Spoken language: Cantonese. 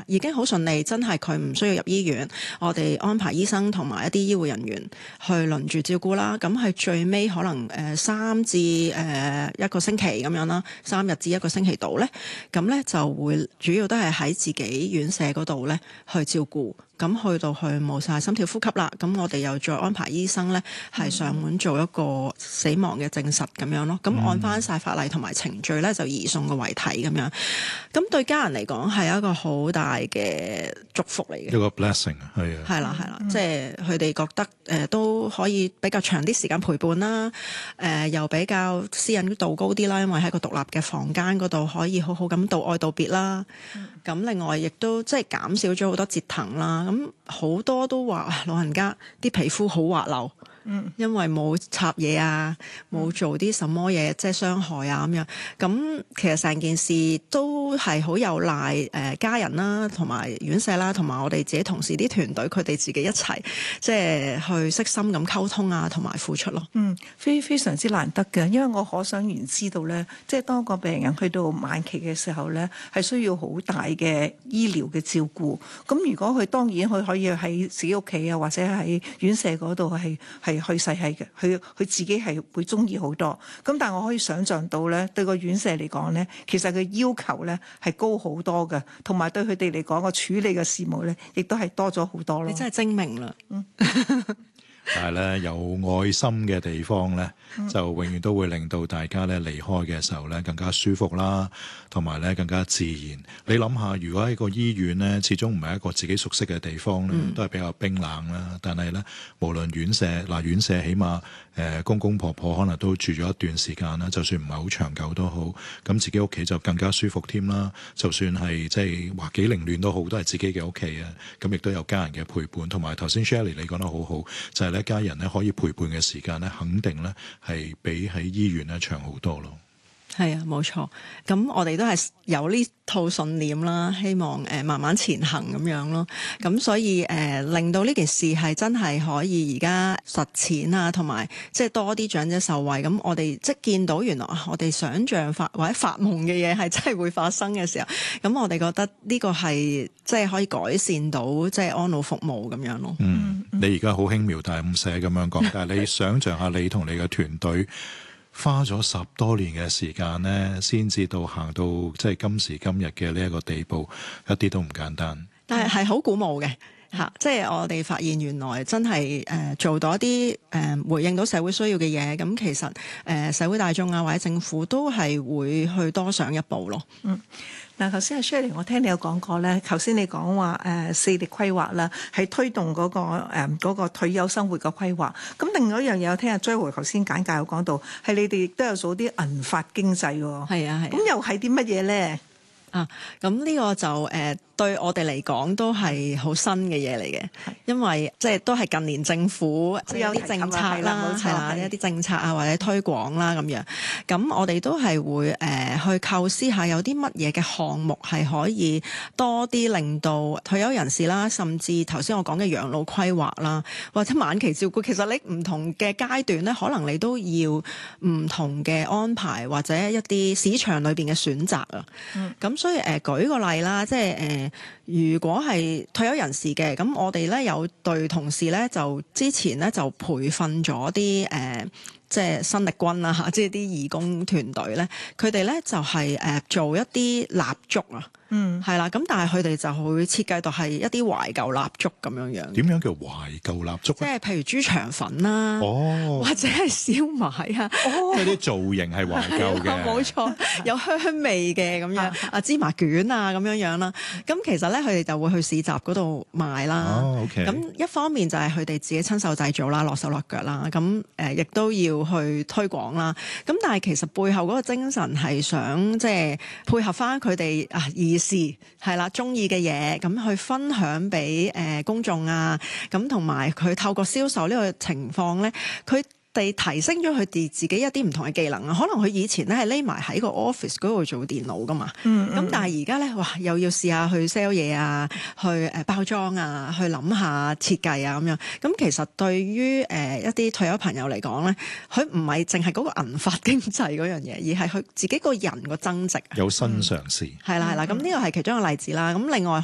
已經好順利，真係佢唔需要入醫院，我哋安排醫生同埋一啲醫護人員去輪住照顧啦。咁係最尾可能3至1個星期咁樣啦，3日至1個星期度咧，咁咧就會主要都係喺自己院舍嗰度咧去照顧。咁去到佢冇晒心跳呼吸啦，咁我哋又再安排醫生咧係上門做一個死亡嘅證實咁樣咯。咁按翻晒法例同埋程序咧，就移送個遺體咁樣。咁對家人嚟講係一個好大嘅祝福嚟嘅， 一個 blessing 係啊， 係啦，即係佢哋覺得都可以比較長啲時間陪伴啦，又比較私隱度高啲啦，因為喺個獨立嘅房間嗰度可以好好咁道愛道別啦。咁另外亦都即係減少咗好多折騰啦。咁好多都話老人家啲皮膚好滑溜，因為冇插嘢啊，冇做啲什麼嘢即係傷害啊咁樣。咁其實成件事都係好有賴家人啦，同埋院舍啦，同埋我哋自己同事啲團隊，佢哋自己一齊即係去悉心咁溝通啊，同埋付出咯。 非常之難得嘅，因為我可想而知道咧，即係當個病人去到晚期嘅時候咧，係需要好大嘅醫療嘅照顧。咁如果佢當然佢可以喺自己屋企啊，或者喺院舍嗰度係去世係嘅，佢自己係會鍾意好多。咁但係我可以想像到咧，對個院舍嚟講咧，其實佢要求咧係高好多嘅，同埋對佢哋嚟講個處理嘅事務咧，亦都係多咗好多咯。 你真係精明啦！ 但係咧有愛心嘅地方咧，就永遠都會令到大家咧離開嘅時候咧更加舒服啦，同埋咧更加自然。你諗下，如果喺個醫院咧，始終唔係一個自己熟悉嘅地方咧，都係比較冰冷啦。但係咧，無論院舍院舍起碼公公婆婆可能都住咗一段時間啦，就算唔係好長久都好，咁自己屋企就更加舒服添啦。就算係即係話幾凌亂都好，都係自己嘅屋企啊。咁亦都有家人嘅陪伴，同埋頭先 Shirley 你講得好好，就係一家人咧可以陪伴嘅時間咧，肯定咧係比喺醫院咧長好多咯。 係啊，冇錯。咁我哋都係有呢套信念啦，希望慢慢前行咁樣咯。咁所以令到呢件事係真係可以而家實踐啊，同埋即係多啲長者受惠。咁我哋即係見到原來我哋想像或者發夢嘅嘢係真係會發生嘅時候，咁我哋覺得呢個係即係可以改善到即係安老服務咁樣咯。 你而家好輕描淡寫咁樣講，但係你想像下你同你嘅團隊花咗10多年嘅時間咧，先至到行到即係今時今日嘅呢一個地步，一啲都唔簡單。 但係好鼓舞嘅嚇，即係我哋發現原來真係做到一啲回應到社會需要嘅嘢，咁其實社會大眾啊或者政府都係會去多上一步咯。 嗱，頭先阿 Shirley，我聽你有講過咧，頭先你講話4年規劃啦，係推動嗰個退休生活嘅規劃。咁另外一樣嘢，我聽阿 Joy 頭先簡介有講到，係你哋亦都有做啲銀髮經濟喎。 係啊， 咁又係啲乜嘢咧？ 咁呢個就對我哋嚟講都係好新嘅嘢嚟嘅，因為即係都係近年政府有啲政策啦，係啦，一啲政策啊或者推廣啦咁樣。咁我哋都係會去構思下有啲乜嘢嘅項目係可以多啲令到退休人士啦，甚至頭先我講嘅養老規劃啦，或者晚期照顧，其實你唔同嘅階段咧，可能你都要唔同嘅安排或者一啲市場裏邊嘅選擇啊。咁所以舉個例啦，即係如果係退休人士嘅，咁我哋咧有對同事咧就之前咧就培訓咗啲即係新力軍啦嚇，即係啲義工團隊咧，佢哋咧就係做一啲蠟燭啊。係啦，咁但係佢哋就會設計到係一啲懷舊蠟燭咁樣樣。 點樣叫懷舊蠟燭？ 即係譬如豬腸粉啦，或者係燒賣啊， 即係啲造型係懷舊嘅， 冇錯，有香味嘅咁樣，芝麻卷啊咁樣樣啦。咁其實咧，佢哋就會去市集嗰度賣啦。咁一方面就係佢哋自己親手製造啦，落手落腳啦。咁亦都要去推廣啦。咁但係其實背後嗰個精神係想即係配合翻佢哋事係啦，中意嘅嘢咁去分享俾公眾啊，咁同埋佢透過銷售呢個情況咧，佢哋提升咗佢哋自己一啲唔同嘅技能啊。可能佢以前咧係匿埋喺個 office 嗰度做電腦噶嘛，咁但係而家咧哇又要試下去 sell 嘢啊，去包裝啊，去諗下設計啊咁樣。咁其實對於一啲退休朋友嚟講咧，佢唔係淨係嗰個銀髮經濟嗰樣嘢，而係佢自己個人個增值， 有新嘗試。 係啦，咁呢個係其中一個例子啦。咁另外